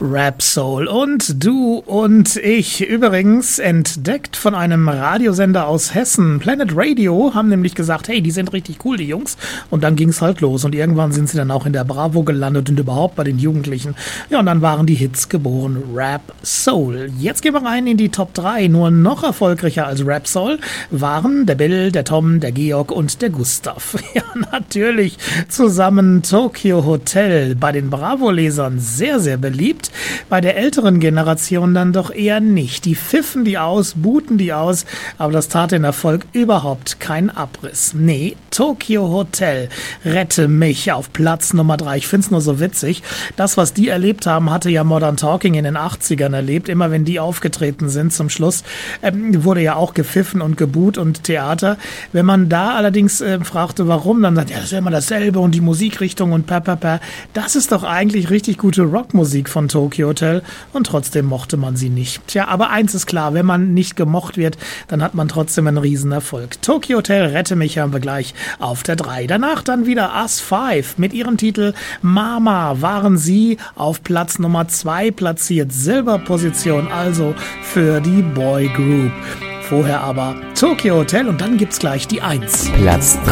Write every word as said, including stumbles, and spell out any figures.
Rap Soul und du und ich. Übrigens entdeckt von einem Radiosender aus Hessen. Planet Radio haben nämlich gesagt, hey, die sind richtig cool, die Jungs. Und dann ging es halt los. Und irgendwann sind sie dann auch in der Bravo gelandet und überhaupt bei den Jugendlichen. Ja, und dann waren die Hits geboren. Rap Soul. Jetzt gehen wir rein in die Top drei. Nur noch erfolgreicher als Rap Soul waren der Bill, der Tom, der Georg und der Gustav. Ja, natürlich zusammen Tokio Hotel. Bei den Bravo-Lesern sehr, sehr beliebt. Bei der älteren Generation dann doch eher nicht. Die pfiffen die aus, booten die aus, aber das tat den Erfolg überhaupt keinen Abriss. Nee, Tokio Hotel, rette mich auf Platz Nummer drei. Ich find's nur so witzig. Das, was die erlebt haben, hatte ja Modern Talking in den achtzigern erlebt. Immer wenn die aufgetreten sind zum Schluss, ähm, wurde ja auch gepfiffen und geboot und Theater. Wenn man da allerdings äh, fragte, warum, dann sagt, ja, das ist ja immer dasselbe und die Musikrichtung und pa, pa, pa. Das ist doch eigentlich richtig gute Rockmusik von Tokio Hotel und trotzdem mochte man sie nicht. Tja, aber eins ist klar, wenn man nicht gemocht wird, dann hat man trotzdem einen Riesenerfolg. Tokio Hotel, rette mich, haben wir gleich auf der drei. Danach dann wieder Us Five mit ihrem Titel Mama waren sie auf Platz Nummer zwei platziert. Silberposition also für die Boy Group. Vorher aber Tokio Hotel und dann gibt's gleich die eins. Platz drei.